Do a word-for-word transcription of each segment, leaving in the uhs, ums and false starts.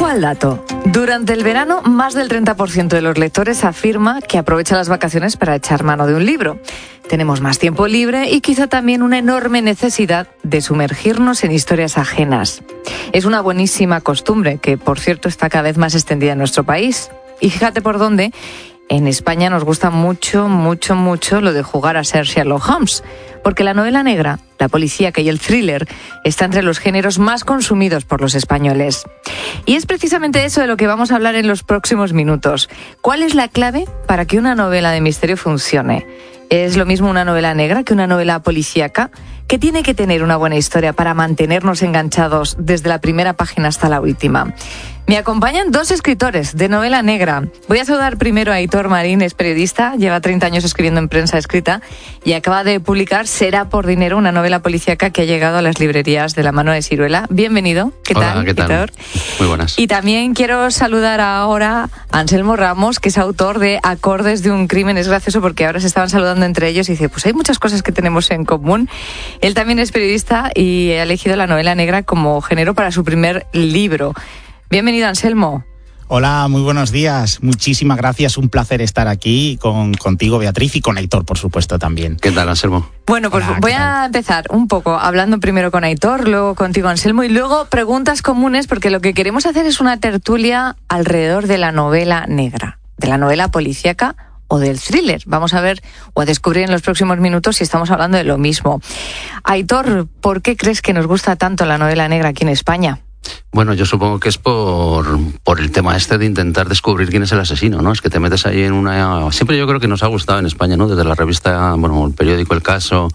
Ojo al dato. Durante el verano, más del treinta por ciento de los lectores afirma que aprovecha las vacaciones para echar mano de un libro. Tenemos más tiempo libre y quizá también una enorme necesidad de sumergirnos en historias ajenas. Es una buenísima costumbre que, por cierto, está cada vez más extendida en nuestro país. Y fíjate por dónde. En España nos gusta mucho, mucho, mucho lo de jugar a ser Sherlock Holmes, porque la novela negra, la policíaca y el thriller está entre los géneros más consumidos por los españoles. Y es precisamente eso de lo que vamos a hablar en los próximos minutos. ¿Cuál es la clave para que una novela de misterio funcione? ¿Es lo mismo una novela negra que una novela policíaca? ¿Qué tiene que tener una buena historia para mantenernos enganchados desde la primera página hasta la última? Me acompañan dos escritores de novela negra. Voy a saludar primero a Aitor Marín, es periodista, lleva treinta años escribiendo en prensa escrita y acaba de publicar Será por dinero, una novela policíaca que ha llegado a las librerías de la mano de Siruela. Bienvenido. ¿Qué Hola, tal, ¿qué tal? Aitor? Muy buenas. Y también quiero saludar ahora a Anselmo Ramos, que es autor de Acordes de un crimen. Es gracioso porque ahora se estaban saludando entre ellos y dice, pues hay muchas cosas que tenemos en común. Él también es periodista y ha elegido la novela negra como género para su primer libro. Bienvenido, Anselmo. Hola, muy buenos días. Muchísimas gracias. Un placer estar aquí con, contigo, Beatriz, y con Aitor, por supuesto, también. ¿Qué tal, Anselmo? Bueno, pues Hola, voy ¿qué a tal? empezar un poco hablando primero con Aitor, luego contigo, Anselmo, y luego preguntas comunes, porque lo que queremos hacer es una tertulia alrededor de la novela negra, de la novela policíaca o del thriller. Vamos a ver o a descubrir en los próximos minutos si estamos hablando de lo mismo. Aitor, ¿por qué crees que nos gusta tanto la novela negra aquí en España? Bueno, yo supongo que es por, por el tema este de intentar descubrir quién es el asesino, ¿no? Es que te metes ahí en una... Siempre yo creo que nos ha gustado en España, ¿no? Desde la revista, bueno, el periódico El Caso,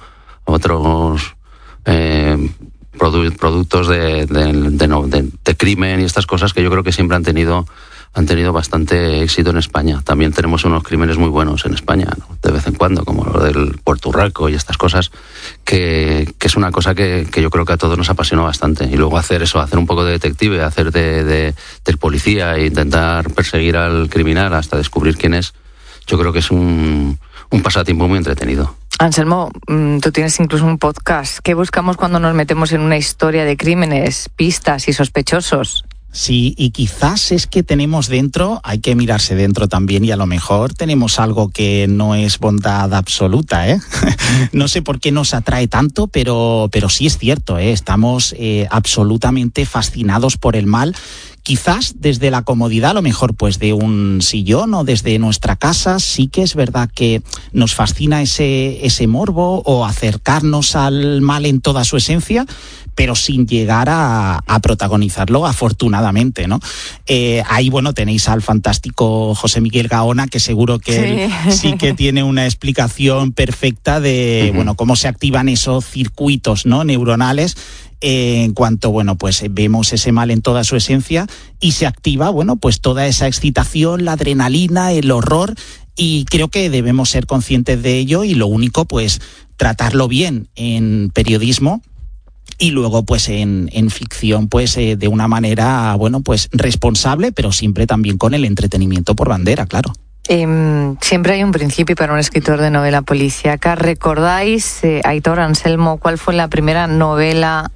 otros eh, produ- productos de, de, de, no, de, de crimen y estas cosas que yo creo que siempre han tenido... han tenido bastante éxito en España. También tenemos unos crímenes muy buenos en España, ¿no? De vez en cuando, como lo del Puerto Rico y estas cosas, que, que es una cosa que, que yo creo que a todos nos apasiona bastante. Y luego hacer eso, hacer un poco de detective, hacer de, de, del policía e intentar perseguir al criminal hasta descubrir quién es, yo creo que es un, un pasatiempo muy entretenido. Anselmo, tú tienes incluso un podcast. ¿Qué buscamos cuando nos metemos en una historia de crímenes, pistas y sospechosos? Sí, y quizás es que tenemos dentro, hay que mirarse dentro también, y a lo mejor tenemos algo que no es bondad absoluta, ¿eh? No sé por qué nos atrae tanto, pero, pero sí es cierto, ¿eh? Estamos eh, absolutamente fascinados por el mal. Quizás desde la comodidad, a lo mejor pues de un sillón o desde nuestra casa, sí que es verdad que nos fascina ese, ese morbo o acercarnos al mal en toda su esencia, pero sin llegar a, a protagonizarlo, afortunadamente, ¿no? Eh, ahí, bueno, tenéis al fantástico José Miguel Gaona, que seguro que sí. Él sí que tiene una explicación perfecta de, uh-huh. bueno, cómo se activan esos circuitos, ¿no?, neuronales, Eh, en cuanto, bueno, pues vemos ese mal en toda su esencia y se activa, bueno, pues toda esa excitación, la adrenalina, el horror, y creo que debemos ser conscientes de ello y lo único, pues, tratarlo bien en periodismo y luego, pues, en, en ficción, pues, eh, de una manera, bueno, pues, responsable, pero siempre también con el entretenimiento por bandera, claro. Eh, siempre hay un principio para un escritor de novela policíaca. ¿Recordáis, eh, Aitor, Anselmo, cuál fue la primera novela